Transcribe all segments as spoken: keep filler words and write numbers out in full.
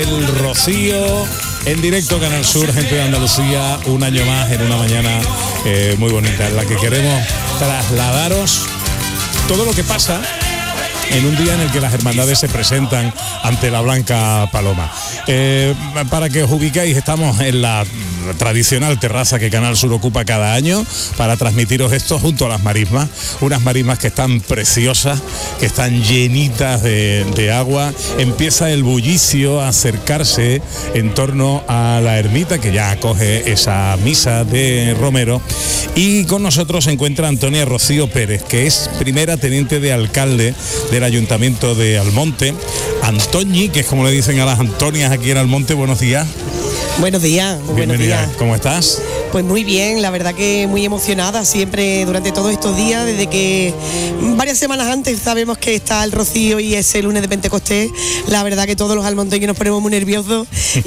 El Rocío en directo, Canal Sur, gente de Andalucía, un año más en una mañana eh, muy bonita, en la que queremos trasladaros todo lo que pasa en un día en el que las hermandades se presentan ante la Blanca Paloma. Eh, para que os ubiquéis, estamos en la tradicional terraza que Canal Sur ocupa cada año para transmitiros esto junto a las marismas, unas marismas que están preciosas, que están llenitas de, de agua. Empieza el bullicio a acercarse en torno a la ermita que ya acoge esa misa de Romero, y con nosotros se encuentra Antonia Rocío Pérez, que es primera teniente de alcalde del Ayuntamiento de Almonte. Antoñi, que es como le dicen a las Antonias aquí en Almonte, buenos días. Buenos días, muy buenos días. ¿Cómo estás? Pues muy bien, la verdad que muy emocionada siempre durante todos estos días, desde que varias semanas antes sabemos que está el Rocío y es el lunes de Pentecostés. La verdad que todos los almonteños nos ponemos muy nerviosos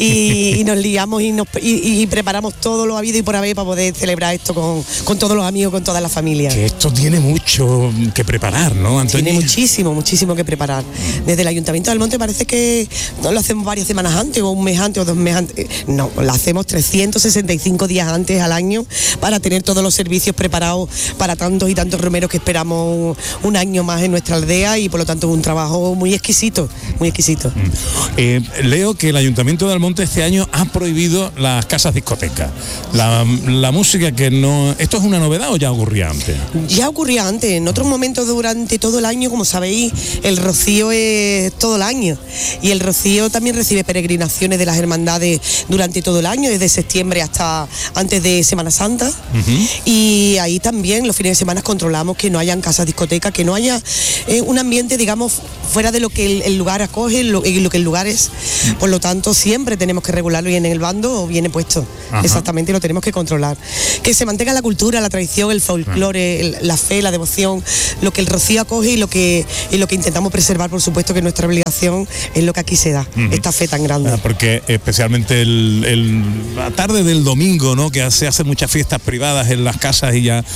y, y nos liamos y, nos, y, y preparamos todo lo habido y por haber para poder celebrar esto con, con todos los amigos, con toda la familia. Que esto tiene mucho que preparar, ¿no, Antonio? Tiene muchísimo, muchísimo que preparar. Desde el Ayuntamiento de Almonte parece que no lo hacemos varias semanas antes o un mes antes o dos meses antes. No, lo hacemos trescientos sesenta y cinco días antes al año para tener todos los servicios preparados para tantos y tantos romeros que esperamos un año más en nuestra aldea, y por lo tanto un trabajo muy exquisito, muy exquisito. Mm. Eh, leo que el Ayuntamiento de Almonte este año ha prohibido las casas discotecas. La, la música que no... ¿Esto es una novedad o ya ocurría antes? Ya ocurría antes. En otros momentos durante todo el año, como sabéis, el Rocío es todo el año, y el Rocío también recibe peregrinaciones de las hermandades durante todo el año, desde septiembre hasta antes de Semana Santa. Uh-huh. Y ahí también los fines de semana controlamos que no hayan casas discotecas, que no haya eh, un ambiente, digamos, fuera de lo que el, el lugar acoge, lo, lo que el lugar es. Uh-huh. Por lo tanto, siempre tenemos que regularlo, bien en el bando o viene puesto. Uh-huh. Exactamente, lo tenemos que controlar. Que se mantenga la cultura, la tradición, el folclore, uh-huh. el, la fe, la devoción, lo que el Rocío acoge y lo que, y lo que intentamos preservar, por supuesto, que nuestra obligación es lo que aquí se da, uh-huh. esta fe tan grande. Ah, porque especialmente el, el, la tarde del domingo, ¿no?, que se hacen muchas fiestas privadas en las casas y ya,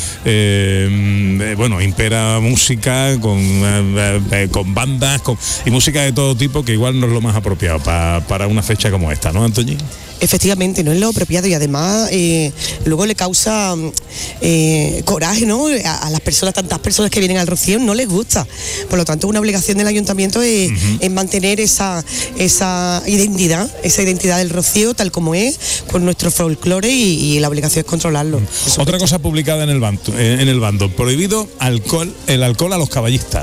eh, bueno, impera música con, eh, con bandas con, y música de todo tipo, que igual no es lo más apropiado pa, para una fecha como esta, ¿no, Antoñi? Efectivamente, no es lo apropiado, y además eh, luego le causa eh, coraje, ¿no?, a, a las personas, tantas personas que vienen al Rocío no les gusta. Por lo tanto, una obligación del Ayuntamiento es, uh-huh. es mantener esa, esa identidad, esa identidad del Rocío tal como es, con nuestro folclore, y, y la obligación es controlarlo. Uh-huh. Otra cosa publicada en el bando, en el bando, prohibido alcohol, el alcohol a los caballistas.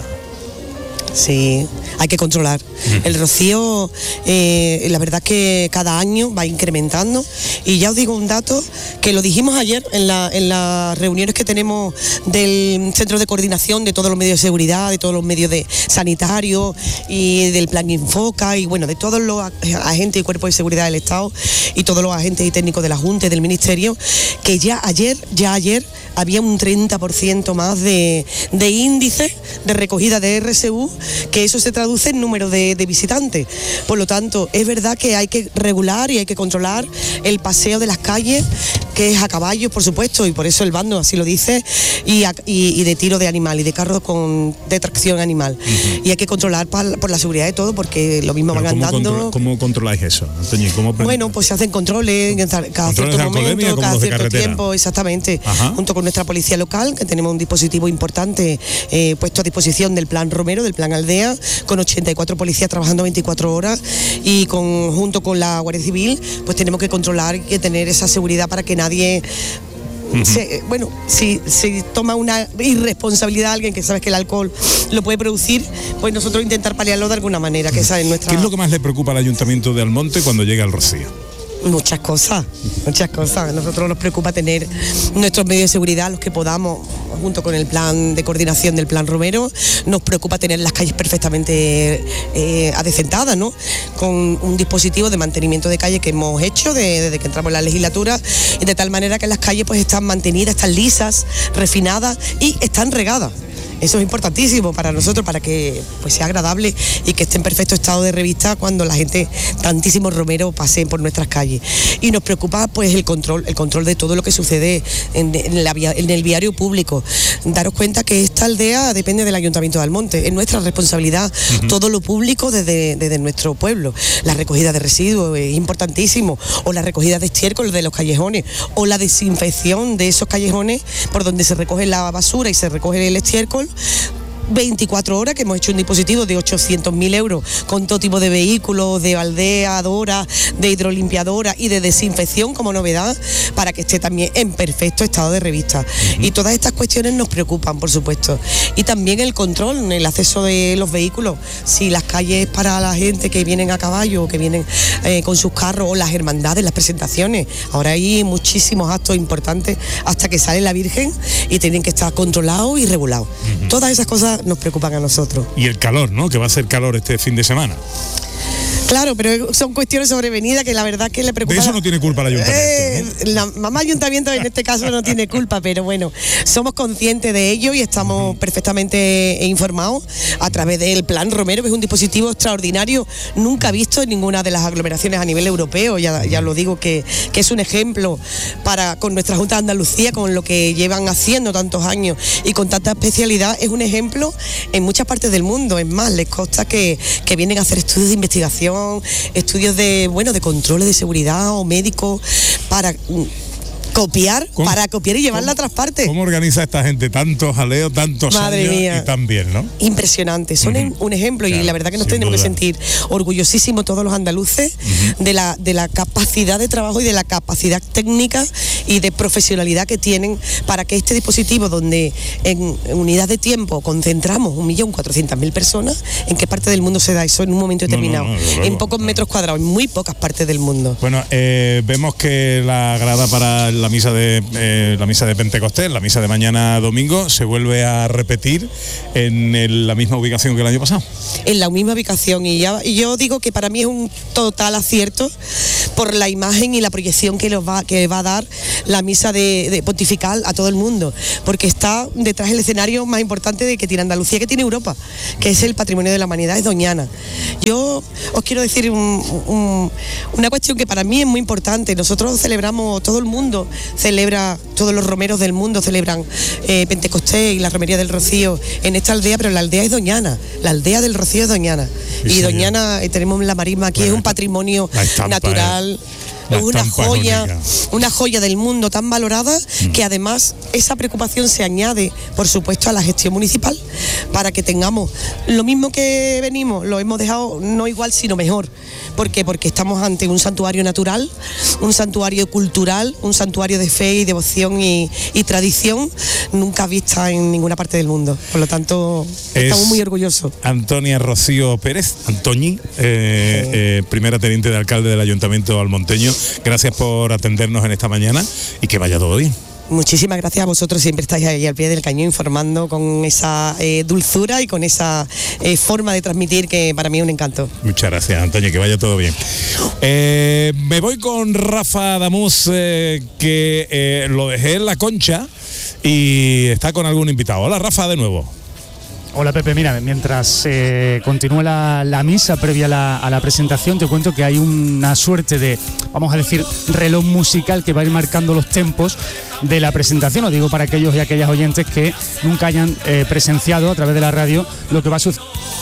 Sí, hay que controlar. Mm. El Rocío, eh, la verdad que cada año va incrementando, y ya os digo un dato que lo dijimos ayer en, la, en las reuniones que tenemos del Centro de Coordinación de todos los medios de seguridad, de todos los medios de sanitarios y del Plan Infoca, y bueno, de todos los agentes y cuerpos de seguridad del Estado y todos los agentes y técnicos de la Junta y del Ministerio, que ya ayer, ya ayer había un treinta por ciento más de, de índice de recogida de R S U, que eso se traduce en número de, de visitantes. Por lo tanto, es verdad que hay que regular y hay que controlar el paseo de las calles, que es a caballo, por supuesto, y por eso el bando así lo dice, y, a, y, y de tiro de animal y de carros con de tracción animal. Uh-huh. Y hay que controlar pa, por la seguridad de todo, porque lo mismo van ¿cómo andando. Contro- ¿Cómo controláis eso, Antonio? ¿Cómo bueno, pues se hacen controles cada cierto momento, cada cierto tiempo, exactamente, Ajá. junto con nuestra policía local, que tenemos un dispositivo importante eh, puesto a disposición del Plan Romero, del Plan Aldea, con ochenta y cuatro policías trabajando veinticuatro horas, y con, junto con la Guardia Civil, pues tenemos que controlar y que tener esa seguridad para que nadie... Uh-huh. Se, bueno, si, si toma una irresponsabilidad alguien que sabe que el alcohol lo puede producir, pues nosotros intentar paliarlo de alguna manera, que esa es nuestra... ¿Qué es lo que más le preocupa al Ayuntamiento de Almonte cuando llega el Rocío? Muchas cosas, muchas cosas. A nosotros nos preocupa tener nuestros medios de seguridad, los que podamos, junto con el plan de coordinación del Plan Romero. Nos preocupa tener las calles perfectamente eh, adecentadas, ¿no?, con un dispositivo de mantenimiento de calle que hemos hecho de, desde que entramos en la legislatura, y de tal manera que las calles pues están mantenidas, están lisas, refinadas y están regadas. Eso es importantísimo para nosotros, para que pues sea agradable y que esté en perfecto estado de revista cuando la gente, tantísimos romeros, pasen por nuestras calles. Y nos preocupa pues el control, el control de todo lo que sucede en, en, la via, en el viario público. Daros cuenta que esta aldea depende del Ayuntamiento de Almonte, es nuestra responsabilidad, uh-huh. todo lo público desde, desde nuestro pueblo. La recogida de residuos es importantísimo, o la recogida de estiércol de los callejones, o la desinfección de esos callejones por donde se recoge la basura y se recoge el estiércol. veinticuatro horas, que hemos hecho un dispositivo de ochocientos mil euros con todo tipo de vehículos, de baldeadora, de hidrolimpiadora y de desinfección como novedad, para que esté también en perfecto estado de revista. Uh-huh. Y todas estas cuestiones nos preocupan, por supuesto. Y también el control, el acceso de los vehículos, si las calles para la gente que vienen a caballo, que vienen eh, con sus carros, o las hermandades, las presentaciones. Ahora hay muchísimos actos importantes hasta que sale la Virgen y tienen que estar controlados y regulados. Uh-huh. Todas esas cosas nos preocupan a nosotros. Y el calor, ¿no? Que va a ser calor este fin de semana. Claro, pero son cuestiones sobrevenidas que la verdad que le preocupa. De eso no tiene culpa el ayuntamiento. Eh, ¿no? La mamá ayuntamiento en este caso no tiene culpa, pero bueno, somos conscientes de ello y estamos uh-huh. perfectamente informados a través del Plan Romero, que es un dispositivo extraordinario, nunca visto en ninguna de las aglomeraciones a nivel europeo. Ya, ya lo digo, que, que es un ejemplo para con nuestra Junta de Andalucía, con lo que llevan haciendo tantos años y con tanta especialidad, es un ejemplo en muchas partes del mundo. Es más, les consta que, que vienen a hacer estudios de investigación, estudios de, bueno, de controles de seguridad o médicos para copiar, ¿Cómo? para copiar y llevarla a otras partes. ¿Cómo organiza esta gente tantos jaleos, tantos Madre años mía. y tan bien, ¿no? Impresionante, son uh-huh. un ejemplo claro, y la verdad que nos tenemos duda. que sentir orgullosísimos todos los andaluces uh-huh. de la de la capacidad de trabajo y de la capacidad técnica y de profesionalidad que tienen para que este dispositivo, donde en, en unidad de tiempo concentramos un millón cuatrocientas mil personas, ¿en qué parte del mundo se da eso en un momento determinado? No, no, no, luego, en pocos no. metros cuadrados, en muy pocas partes del mundo. Bueno, eh, vemos que la grada para el la misa de eh, la misa de Pentecostés, la misa de mañana domingo, se vuelve a repetir en el, la misma ubicación que el año pasado. En la misma ubicación y, ya, y yo digo que para mí es un total acierto por la imagen y la proyección que, los va, que va a dar la misa de, de pontifical a todo el mundo, porque está detrás del escenario más importante de que tiene Andalucía, que tiene Europa, que es el patrimonio de la humanidad, es Doñana. Yo os quiero decir un, un, una cuestión que para mí es muy importante. Nosotros celebramos, todo el mundo celebra, todos los romeros del mundo celebran eh, Pentecostés y la romería del Rocío en esta aldea, pero la aldea es Doñana, la aldea del Rocío es Doñana. Sí, y sí, Doñana, eh, tenemos la marisma aquí, bueno, es un patrimonio estampa, natural. Eh. Es una joya, una joya del mundo tan valorada mm. que además esa preocupación se añade, por supuesto, a la gestión municipal para que tengamos lo mismo que venimos, lo hemos dejado no igual sino mejor. ¿Por qué? Porque estamos ante un santuario natural, un santuario cultural, un santuario de fe y devoción y, y tradición nunca vista en ninguna parte del mundo. Por lo tanto, es estamos muy orgullosos. Antonia Rocío Pérez, Antoñi, eh, sí. eh, primera teniente de alcalde del Ayuntamiento almonteño. Gracias por atendernos en esta mañana y que vaya todo bien. Muchísimas gracias a vosotros, siempre estáis ahí al pie del cañón informando con esa eh, dulzura y con esa eh, forma de transmitir que para mí es un encanto. Muchas gracias, Antonio, que vaya todo bien. Eh, me voy con Rafa Adamuz, eh, que eh, lo dejé en la Concha y está con algún invitado. Hola, Rafa, de nuevo. Hola Pepe, mira, mientras eh, continúa la, la misa previa a la, a la presentación, te cuento que hay una suerte de, vamos a decir, reloj musical que va a ir marcando los tempos de la presentación. Lo digo para aquellos y aquellas oyentes que nunca hayan eh, presenciado a través de la radio lo que va a suceder.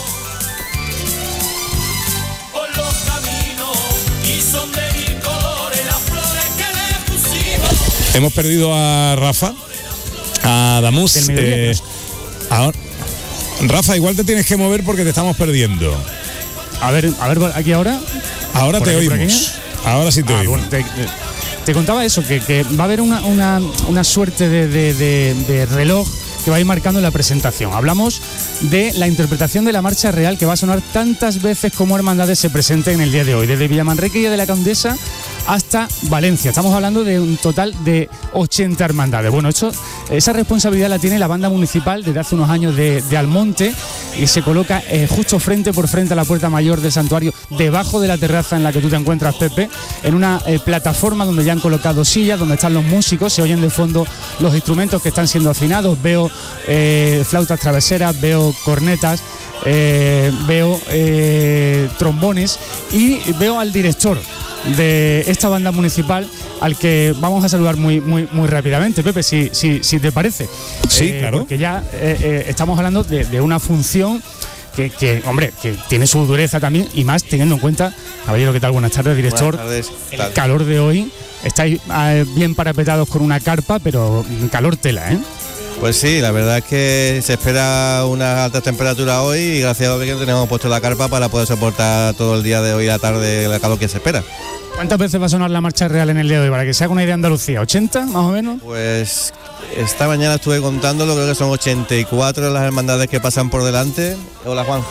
Hemos perdido a Rafa, a Adamuz. Eh, ahora... Rafa, igual te tienes que mover porque te estamos perdiendo. A ver, a ver, aquí ahora. Ahora te aquí, oímos. Ahora sí te ah, oímos. Bueno, te, te contaba eso, que, que va a haber una, una, una suerte de, de, de, de reloj que va a ir marcando la presentación. Hablamos de la interpretación de la marcha real que va a sonar tantas veces como hermandades se presenten en el día de hoy. Desde Villamanrique y de la Condesa hasta Valencia. Estamos hablando de un total de ochenta hermandades. Bueno, esto, esa responsabilidad la tiene la banda municipal desde hace unos años de, de Almonte, y se coloca eh, justo frente por frente a la puerta mayor del santuario, debajo de la terraza en la que tú te encuentras, Pepe, en una eh, plataforma donde ya han colocado sillas, donde están los músicos, se oyen de fondo los instrumentos que están siendo afinados, veo eh, flautas traveseras, veo cornetas, eh, veo eh, trombones, y veo al director de esta banda municipal, al que vamos a saludar muy muy muy rápidamente. Pepe, si, si, si te parece. Sí, eh, claro. Porque ya eh, eh, estamos hablando de, de una función que, que, hombre, que tiene su dureza también, y más teniendo en cuenta, caballero, ¿qué tal? Buenas tardes, director. Buenas tardes. El Tal. calor de hoy, estáis eh, bien parapetados con una carpa, pero calor tela, ¿eh? Pues sí, la verdad es que se espera una alta temperatura hoy y gracias a Dios que tenemos puesto la carpa para poder soportar todo el día de hoy y la tarde el calor que se espera. ¿Cuántas veces va a sonar la marcha real en el día de hoy? Para que se haga una idea de Andalucía, ¿ochenta más o menos? Pues esta mañana estuve contándolo, creo que son ochenta y cuatro las hermandades que pasan por delante. Hola, Juan.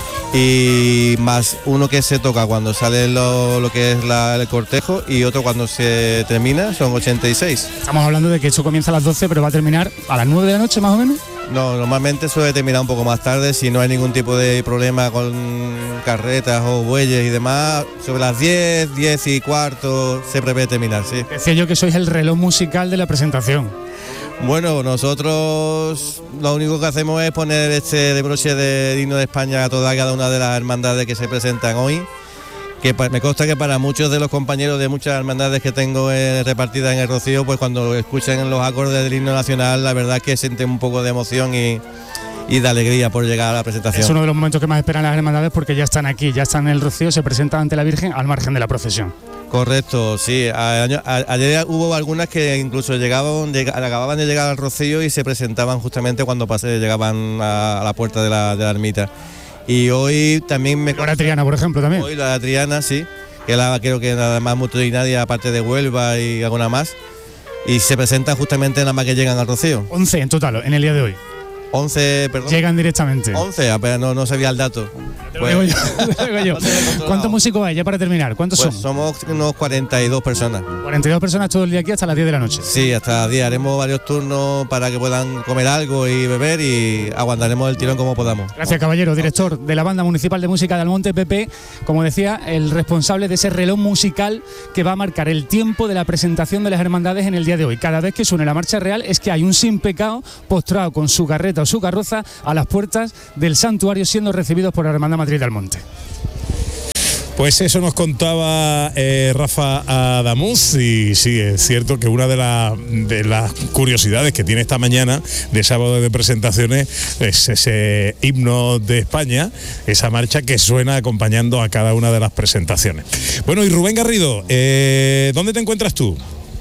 Y más uno que se toca cuando sale lo, lo que es la, el cortejo, y otro cuando se termina, son ochenta y seis. Estamos hablando de que esto comienza a las doce, pero va a terminar a las nueve de la noche más o menos. No, normalmente suele terminar un poco más tarde, si no hay ningún tipo de problema con carretas o bueyes y demás. Sobre las diez, diez y cuarto se prevé terminar, sí. Decía yo que sois el reloj musical de la presentación. Bueno, nosotros lo único que hacemos es poner este de broche de himno de España a toda cada una de las hermandades que se presentan hoy, que me consta que para muchos de los compañeros de muchas hermandades que tengo eh, repartidas en el Rocío, pues cuando escuchan los acordes del himno nacional, la verdad es que sienten un poco de emoción y, y de alegría por llegar a la presentación. Es uno de los momentos que más esperan las hermandades, porque ya están aquí, ya están en el Rocío, se presentan ante la Virgen al margen de la procesión. Correcto, sí. A, a, ayer hubo algunas que incluso llegaban, lleg, acababan de llegar al Rocío y se presentaban justamente cuando pasé, llegaban a, a la puerta de la, de la ermita. Y hoy también me... Hora Triana, por ejemplo, también. Hoy la Triana, sí, que la creo que nada más multitudinaria, aparte de Huelva y alguna más. Y se presentan justamente nada más que llegan al Rocío. once en total, en el día de hoy. once, perdón. Llegan directamente. once, apenas no, no sabía el dato. Te lo digo yo, te lo digo yo. ¿Cuántos músicos hay ya para terminar? ¿Cuántos Pues son? somos unos cuarenta y dos personas. cuarenta y dos personas todo el día aquí hasta las diez de la noche. Sí, hasta las diez. Haremos varios turnos para que puedan comer algo y beber, y aguantaremos el tirón como podamos. Gracias, caballero. Director de la Banda Municipal de Música de Almonte, Pepe, como decía, el responsable de ese reloj musical que va a marcar el tiempo de la presentación de las hermandades en el día de hoy. Cada vez que suene la marcha real es que hay un sin pecado postrado con su carreta o su carroza a las puertas del santuario, siendo recibidos por la Hermandad Matriz del Monte. Pues eso nos contaba eh, Rafa Adamuz, y sí, es cierto que una de, la, de las curiosidades que tiene esta mañana de sábado de presentaciones es ese himno de España, esa marcha que suena acompañando a cada una de las presentaciones. Bueno, y Rubén Garrido, eh, ¿dónde te encuentras tú?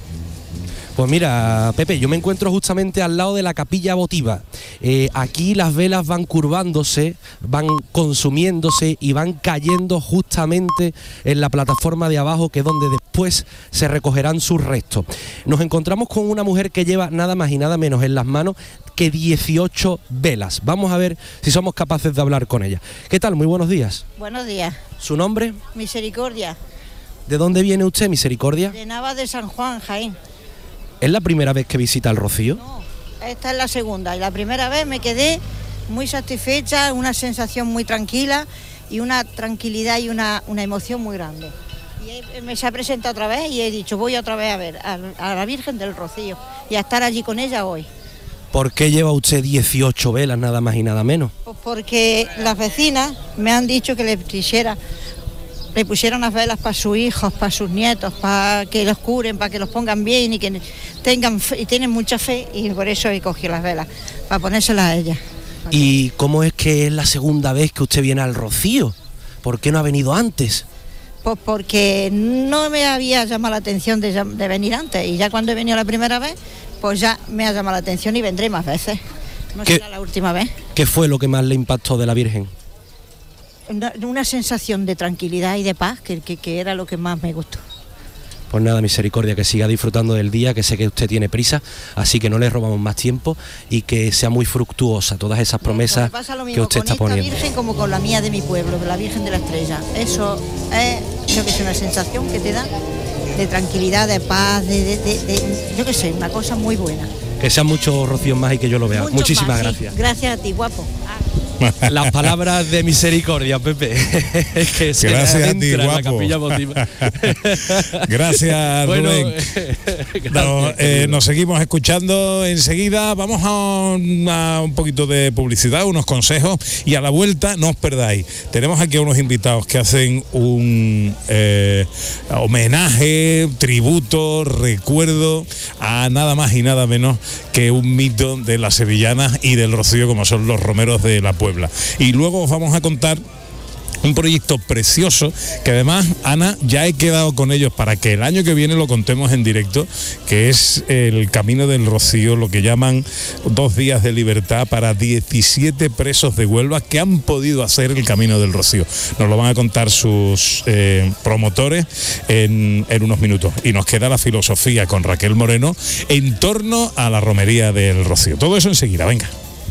Pues mira, Pepe, yo me encuentro justamente al lado de la capilla votiva. Eh, aquí las velas van curvándose, van consumiéndose y van cayendo justamente en la plataforma de abajo, que es donde después se recogerán sus restos. Nos encontramos con una mujer que lleva nada más y nada menos en las manos que dieciocho velas. Vamos a ver si somos capaces de hablar con ella. ¿Qué tal? Muy buenos días. Buenos días. ¿Su nombre? Misericordia. ¿De dónde viene usted, Misericordia? De Navas de San Juan, Jaén. ¿Es la primera vez que visita el Rocío? No, esta es la segunda. Y la primera vez me quedé muy satisfecha, una sensación muy tranquila y una tranquilidad y una, una emoción muy grande. Y me se ha presentado otra vez y he dicho, voy otra vez a ver a, a la Virgen del Rocío y a estar allí con ella hoy. ¿Por qué lleva usted dieciocho velas, nada más y nada menos? Pues porque las vecinas me han dicho que le pusiera, le pusieran unas velas para sus hijos, para sus nietos, para que los curen, para que los pongan bien y que tengan fe, y tienen mucha fe, y por eso he cogido las velas, para ponérselas a ellas. ¿Y cómo es que es la segunda vez que usted viene al Rocío? ¿Por qué no ha venido antes? Pues porque no me había llamado la atención de, de venir antes, y ya cuando he venido la primera vez, pues ya me ha llamado la atención y vendré más veces. No será la última vez. ¿Qué fue lo que más le impactó de la Virgen? Una, una sensación de tranquilidad y de paz, que, que, que era lo que más me gustó. Pues nada, Misericordia, que siga disfrutando del día, que sé que usted tiene prisa, así que no le robamos más tiempo y que sea muy fructuosa todas esas promesas pues pasa lo mismo que usted está poniendo. Con esta Virgen como con la mía de mi pueblo, la Virgen de la Estrella. Eso es, creo que es una sensación que te da de tranquilidad, de paz, de, de, de, de yo qué sé, una cosa muy buena. Que sean muchos rocíos más y que yo lo vea. Mucho Muchísimas más, gracias. Sí. Gracias a ti, guapo. Las palabras de misericordia, Pepe. Que se Gracias a ti, adentra en la guapo. capilla votiva. Gracias, Bueno, Rubén. gracias, No, eh, querido. nos seguimos escuchando enseguida. Vamos a, un- a un poquito de publicidad, unos consejos, y a la vuelta no os perdáis. Tenemos aquí a unos invitados que hacen un eh, homenaje, tributo, recuerdo a nada más y nada menos que un mito de las sevillanas y del Rocío, como son los romeros de la Puebla. Y luego os vamos a contar un proyecto precioso que además, Ana, ya he quedado con ellos para que el año que viene lo contemos en directo, que es el Camino del Rocío, lo que llaman dos días de libertad para diecisiete presos de Huelva que han podido hacer el Camino del Rocío. Nos lo van a contar sus eh, promotores en, en unos minutos. Y nos queda la filosofía con Raquel Moreno en torno a la romería del Rocío. Todo eso enseguida, venga.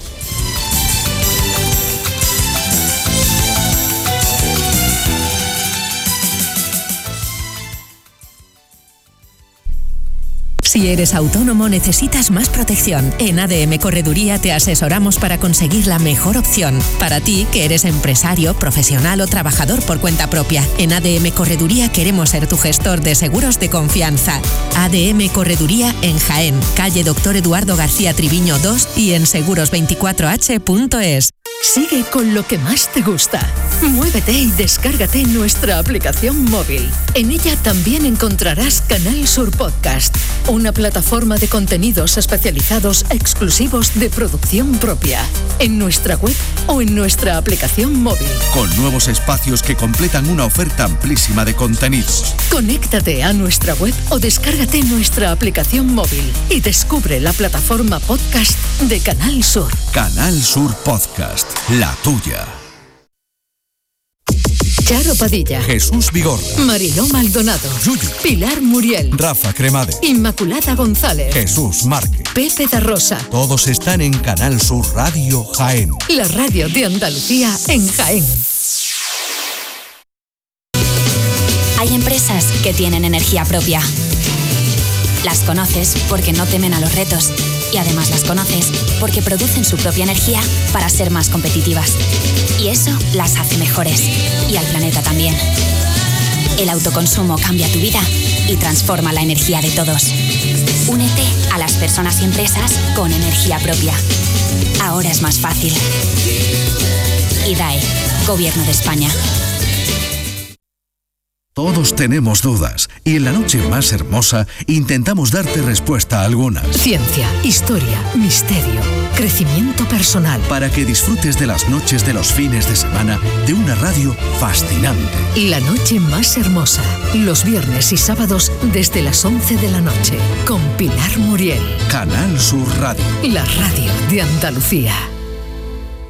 Si eres autónomo, necesitas más protección. En A D M Correduría te asesoramos para conseguir la mejor opción. Para ti, que eres empresario, profesional o trabajador por cuenta propia. En A D M Correduría queremos ser tu gestor de seguros de confianza. A D M Correduría en Jaén, calle Doctor Eduardo García Triviño dos y en seguros veinticuatro h punto es. Sigue con lo que más te gusta. Muévete y descárgate nuestra aplicación móvil. En ella también encontrarás Canal Sur Podcast, una plataforma de contenidos especializados exclusivos de producción propia, en nuestra web o en nuestra aplicación móvil. Con nuevos espacios que completan una oferta amplísima de contenidos. Conéctate a nuestra web o descárgate nuestra aplicación móvil y descubre la plataforma podcast de Canal Sur. Canal Sur Podcast, la tuya. Charo Padilla, Jesús Vigorra, Mariló Maldonado, Yuyu, Pilar Muriel, Rafa Cremade, Inmaculada González, Jesús Márquez. Pepe da Rosa. Todos están en Canal Sur Radio Jaén. La radio de Andalucía en Jaén. Hay empresas que tienen energía propia. Las conoces porque no temen a los retos y además las conoces porque producen su propia energía para ser más competitivas. Y eso las hace mejores y al planeta también. El autoconsumo cambia tu vida y transforma la energía de todos. Únete a las personas y empresas con energía propia. Ahora es más fácil. I D A E, Gobierno de España. Todos tenemos dudas y en la noche más hermosa intentamos darte respuesta a algunas. Ciencia, historia, misterio, crecimiento personal. Para que disfrutes de las noches de los fines de semana de una radio fascinante. La noche más hermosa, los viernes y sábados desde las once de la noche, con Pilar Muriel. Canal Sur Radio. La radio de Andalucía.